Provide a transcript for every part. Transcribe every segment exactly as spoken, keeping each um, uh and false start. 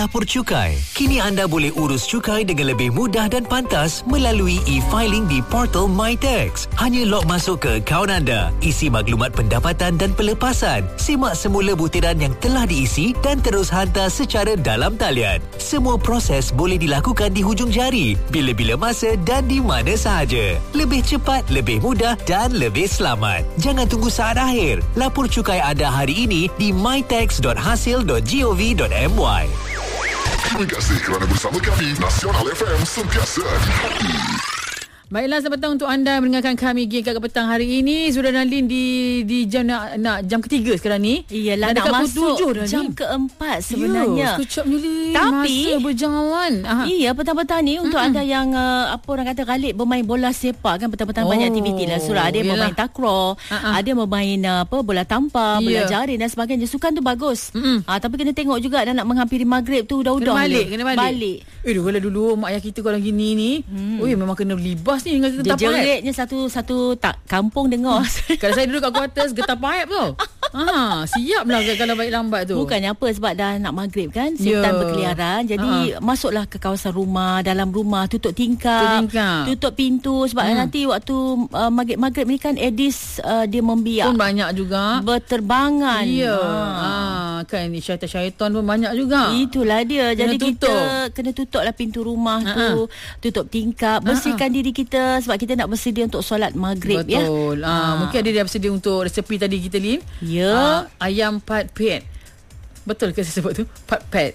Lapor Cukai. Kini anda boleh urus cukai dengan lebih mudah dan pantas melalui e-filing di portal MyTax. Hanya log masuk ke akaun anda, isi maklumat pendapatan dan pelepasan, simak semula butiran yang telah diisi dan terus hantar secara dalam talian. Semua proses boleh dilakukan di hujung jari, bila-bila masa dan di mana sahaja. Lebih cepat, lebih mudah dan lebih selamat. Jangan tunggu saat akhir. Lapor cukai anda hari ini di mytax dot hasil dot gov dot my. Terima kasih kerana bersama kami. Nasional F M sentiasa di hati. Baiklah, selamat petang untuk anda mendengarkan kami Giga Kat Petang hari ini. Zura dan Lin di di jam nak, nak jam ketiga sekarang ni. Iyalah, nak masuk jam keempat sebenarnya. Ya, sekejap je Lin. Tapi masa berjalan. Aha. Iya, petang-petang ni untuk mm-hmm. anda yang uh, apa orang kata galik bermain bola sepak kan, petang-petang oh, banyak aktiviti lah Surah. Ada yang bermain takraw, uh-huh. ada yang bermain uh, apa bola tampar, yeah. bola jaring dan sebagainya. Sukan tu bagus. Mm-hmm. Uh, tapi kena tengok juga dah nak menghampiri maghrib tu dah-dah. Kena balik, kena balik. balik. Eh, kalau dulu mak ayah kita kalau gini ni, hmm. oi memang kena libas ni dengan getah paip. Dia jeritnya satu satu tak kampung dengar. Kalau saya duduk kat kuartus getah paip tu. Ha, siap lah kalau baik lambat tu. Bukannya apa, sebab dah nak maghrib kan, setan yeah. berkeliaran. Jadi uh-huh. masuklah ke kawasan rumah, dalam rumah, tutup tingkap, tingkap. tutup pintu. Sebab hmm. nanti waktu uh, maghrib-maghrib ni kan Aedes uh, dia membiak. Pun banyak juga. Berterbangan. Ya. Yeah. Ha. ha, kan syaitan-syaitan pun banyak juga. Itulah dia. Jadi kena tutup. kita kena tutuplah pintu rumah uh-huh. tu, tutup tingkap, bersihkan uh-huh. diri kita sebab kita nak bersedia untuk solat maghrib. Betul. Ya. Betul. Ha. Ha. Mungkin ada dia bersedia untuk resepi tadi kita, Lin. Ya. Uh, ayam pat pet. Betul ke saya sebut tu? Pat pet.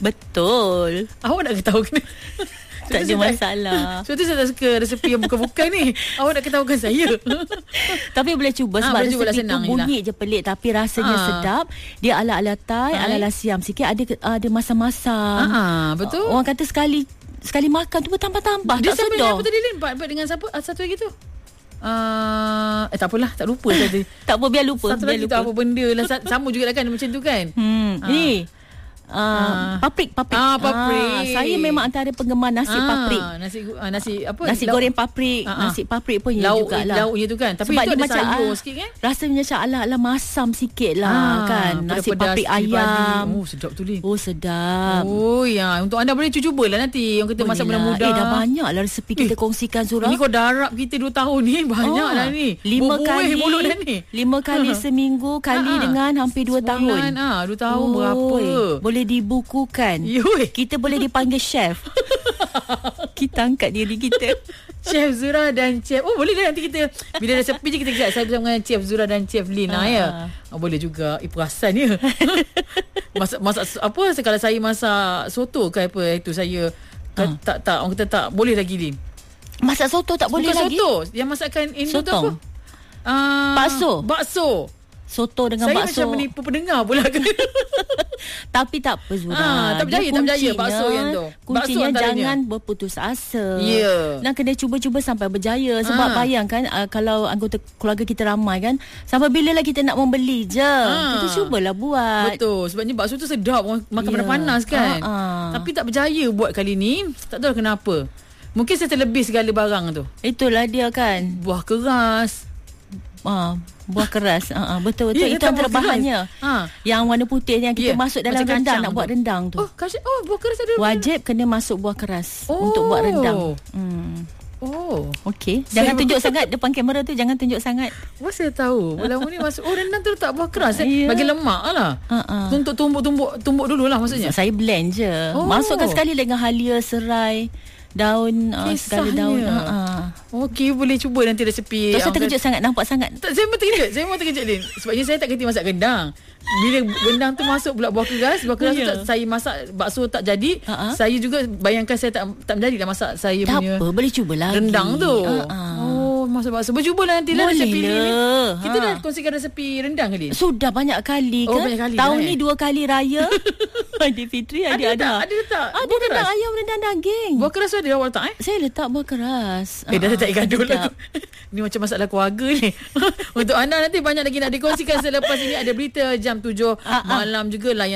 Betul. Awak nak ketahui kena. Tak ada masalah. Sebab tu saya tak suka resepi yang bukan-bukan ni. Awak nak ketahukan saya. Tapi boleh cuba sebab ha, resepi tu bunyi je pelik tapi rasanya ha. sedap. Dia ala-ala Thai, ha. ala-ala Siam sikit. Ada ada masam-masam. Ha, betul. Orang kata sekali sekali makan tu bertambah-tambah. Dia tak sedar. Apa tadi, Lin? Pat pet dengan siapa? Satu lagi tu. Uh, eh tak apalah, tak lupa tadi. Tak apa, biar lupa. Satu biar lagi lupa. tu apa benda lah. Sama juga lah kan macam tu kan. Hmm. Uh. Ni Uh, paprik paprik. Ah, paprik. Ah, saya memang antara penggemar nasi ah, paprik. Nasi uh, nasi apa? Nasi lauk, goreng paprik, uh, uh. nasi paprik pun ya jugalah. Lauknya tu kan. Tapi sebab itu dia ada macam sayur uh, sikit kan? Rasanya macam ala-ala masam sikit lah ah, kan. Nasi paprik ayam. Oh, sedap tu, Lin. Oh, sedap. Oh, ya. Untuk anda boleh cubalah nanti. Yang kita masak muda-muda. Eh, dah banyak lah resepi kita eh, kongsikan Surah. Ini kau darab kita dua tahun ni. Banyak oh, dah ni. Lima kali. Dah ni. Lima kali seminggu kali dengan hampir dua tahun. Ah, dua tahun berapa? Boleh dibukukan. Yui. Kita boleh dipanggil chef. Kita angkat diri kita. Chef Zura dan Chef. Oh, boleh dah nanti kita bila dah sepi je kita kejap saya bersama dengan Chef Zura dan Chef Lin uh. ya. Oh, boleh juga. Eh, perasan ya. masak masak apa kalau saya masak soto ke apa itu saya uh. tak tak orang kata tak boleh lagi, Lin. Masak soto tak boleh Bukan lagi. Soto. Yang masakan Indo tu apa? Uh, bakso. Bakso. Soto dengan saya bakso. Saya macam menipu pendengar pula. Tapi tak apa Zura. Ah, tak berjaya, tak berjaya bakso yang tu. Kuncinya jangan berputus asa. Ya. Yeah. Dan kena cuba-cuba sampai berjaya. Sebab ah. bayangkan uh, kalau anggota keluarga kita ramai kan, sampai bila lah kita nak membeli je. Ah. Kita cubalah buat. Betul. Sebabnya bakso tu sedap. Makan yeah. panas kan. Ah, ah. Tapi tak berjaya buat kali ni. Tak tahu kenapa. Mungkin saya terlebih segala barang tu. Itulah dia kan. Buah keras. Ah, buah keras. uh, uh, Betul-betul yeah, itu antara bahannya ha. Yang warna putih yang kita yeah. masuk dalam macam rendang. Nak tu buat rendang tu. Oh, kasih, oh buah keras ada. Wajib kena masuk buah keras oh. untuk buat rendang. hmm. Oh, okey. Jangan tunjuk sangat depan kamera tu. Jangan tunjuk sangat. Wah, saya tahu. Lama ni masuk. Oh, rendang tu letak buah keras. Yeah. Bagi lemak lah. uh-uh. Tuntut tumbuk-tumbuk Tumbuk dululah maksudnya. Saya blend je. oh. Masukkan sekali dengan halia, serai, daun, uh, segala daun. uh-uh. Okey, boleh cuba nanti resepi. Tak usah terkejut sangat. Nampak sangat. Tak, saya memang terkejut. Saya memang terkejut, Lin. Sebabnya saya tak kerti masak rendang. Bila rendang tu masuk pula buah keras, buah keras yeah. tu tak, saya masak bakso tak jadi. Uh-huh. Saya juga bayangkan saya tak tak menjadilah masak saya tak punya. Tak apa, boleh cuba lagi. Rendang tu. Uh-huh. Oh, masak bakso. Bercubalah nanti lah resepi ni. Kita ha. dah kongsikan resepi rendang kali. Sudah banyak kali ke? Oh, banyak kali tahun dah, ni eh? dua kali raya. Aidilfitri ada ada. Ada letak. Ada rendang ayam, rendang daging. Buah keras tu ada awak letak eh? Saya letak buah keras. Eh, dah tak gaduh lah. Ni macam masalah keluarga ni. Untuk anda nanti banyak lagi nak dikongsikan selepas ini. Ada berita jam tujuh malam juga layan